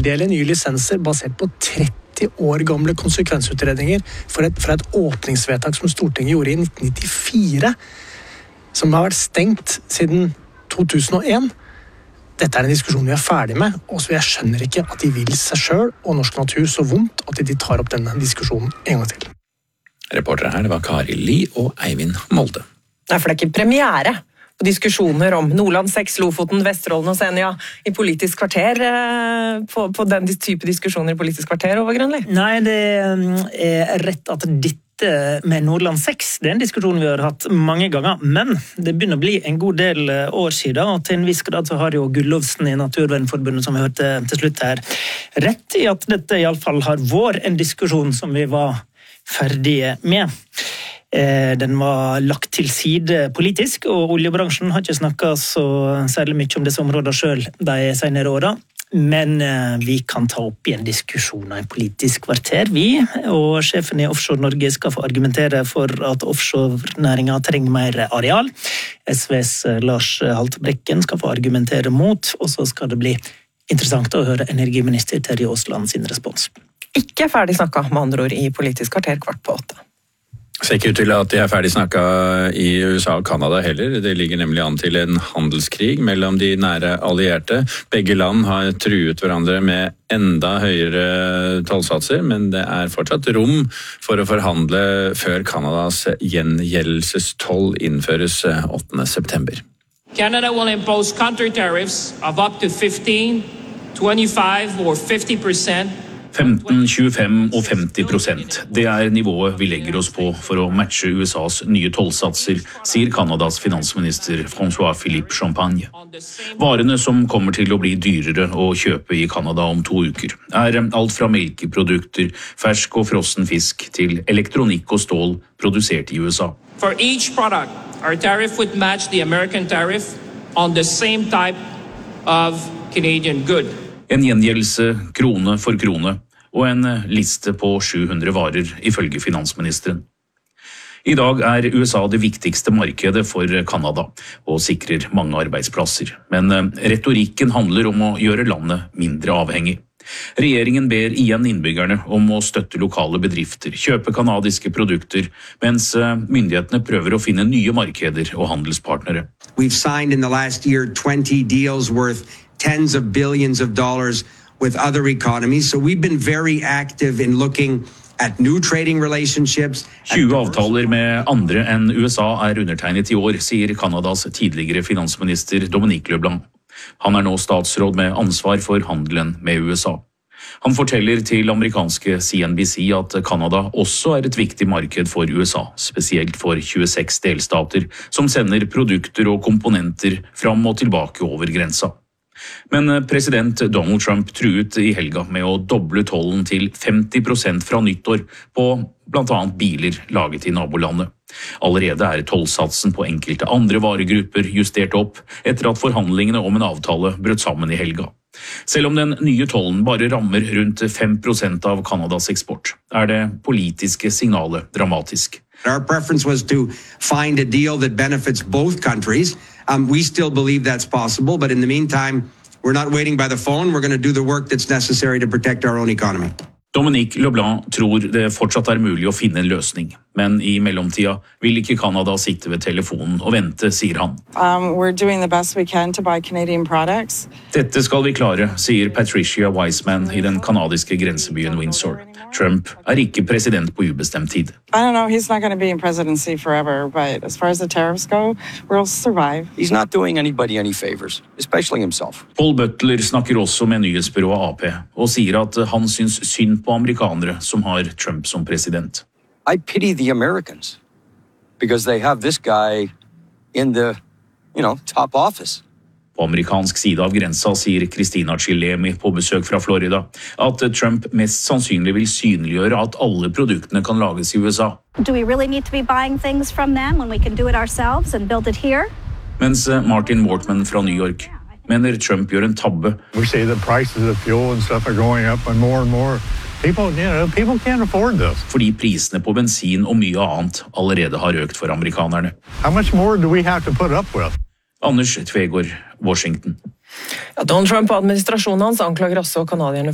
tildele nye lisenser basert på 30 år gamle konsekvensutredninger fra et åpningsvedtak som Stortinget gjorde i 1994, som har vært stengt siden 2001. Dette en diskusjon vi ferdig med, og så jeg skjønner ikke at de vil seg selv og norsk natur så vondt at de tar opp denne diskusjonen en gang til. Reportere her, det var Kari Li og Eivind Molde. Nei, for det ikke premiere på diskusjoner om Nordland 6, Lofoten, Vesterålen og Senja i Politisk kvarter, på den type diskusjoner i Politisk kvarter over Grønli? Nei, det rett at dette med Nordland 6, det en diskusjon vi har hatt mange ganger, men det begynner å bli en god del år siden, og til en viss grad så har jo Gullovsen i Naturvernforbundet, som vi hørte til slutt her, rett i at dette i alle fall har vært en diskusjon som vi var ferdige med. Den var lagt til side politisk, og oljebransjen har ikke snakket så særlig mye om disse områdene selv de senere årene. Men vi kan ta opp i en diskusjon i Politisk kvarter, vi, og sjefen i Offshore Norge skal få argumentere for at offshore-næringen trenger mer areal. SVs Lars Haltbrekken skal få argumentere mot, og så skal det bli interessant å høre energiminister Terje Aasland sin respons. Ikke ferdig snakket med andre ord i Politisk kvarter 7:15. Det ser ikke ut til at de ferdig snakket i USA og Kanada heller. Det ligger nemlig an til en handelskrig mellom de nære allierte. Begge land har truet hverandre med enda høyere tollsatser, men det fortsatt rom for å forhandle før Kanadas gjengjeldelsestoll innføres 8. september. Canada will impose counter-tariffs of up to 15, 25 or 50%. 15, 25 og 50%. Det nivået vi legger oss på for å matche USAs nye tollsatser, sier Kanadas finansminister François-Philippe Champagne. Varene som kommer til å bli dyrere å kjøpe i Kanada om 2 uker, alt fra melkeprodukter, fersk og frossen fisk til elektronikk og stål produsert i USA. For each product, our tariff would match the American tariff on the same type of Canadian good. En gjengjeldelse krone for krone, og en liste på 700 varer, ifølge finansministeren. I dag USA det viktigste markedet for Kanada, og sikrer mange arbeidsplasser. Men retorikken handler om å gjøre landet mindre avhengig. Regjeringen ber igjen innbyggerne om å støtte lokale bedrifter, kjøpe kanadiske produkter, mens myndighetene prøver å finne nye markeder og handelspartnere. We've signed in the last year 20 deals worth tens of billions of dollars with other economies. So we've been very active in looking at new trading relationships. 20 avtaler med andre enn USA undertegnet i år, sier Kanadas tidligere finansminister Dominique Leblanc. Han nå statsråd med ansvar for handelen med USA. Han forteller til amerikanske CNBC at Kanada også et viktig marked for USA, spesielt for 26 delstater, som sender produkter og komponenter fram og tilbake over grensa. Men president Donald Trump truet i helga med å doble tollen til 50% fra nyttår på blant annet biler laget i nabolandet. Allerede tollsatsen på enkelte andre varegrupper justert opp etter at forhandlingene om en avtale brøt sammen i helga. Selv om den nye tollen bare rammer rundt 5% av Kanadas eksport, det politiske signalet dramatisk. Our preference was to find a deal that benefits both countries. We still believe that's possible, but in the meantime, we're not waiting by the phone. We're going to do the work that's necessary to protect our own economy. Dominique Leblanc tror det fortsatt mulig å finne en løsning, men i mellomtida vil ikke Kanada sitte ved telefonen og vente, sier han. We're doing the best we can to buy Canadian products. Dette skal vi klare, sier Patricia Wiseman i den kanadiske grensebyen Windsor. Trump ikke president på ubestemt tid. I don't know, he's not going to be in presidency forever, but as far as the tariffs go, we'll survive. He's not doing anybody any favors, especially himself. Paul Butler snakker også med nyhetsbyrået AP, og sier at han syns synd på amerikanere som har Trump som president. I pity the Americans, because they have this guy in the, top office. På amerikansk side av grensa sier Christina Chilemi på besøk fra Florida at Trump mest sannsynlig vil synliggjøre at alle produktene kan lages i USA. Do we really need to be buying things from them when we can do it ourselves and build it here? Mens Martin Wortman fra New York mener Trump gjør en tabbe. We see the prices of fuel and stuff going up and more. People can't afford this. Fordi prisene på bensin og mye annet allerede har økt for amerikanerne. How much more do we have to put up with? Anders Tvegård, Washington. Donald Trump og administrasjonen hans anklager også kanadierne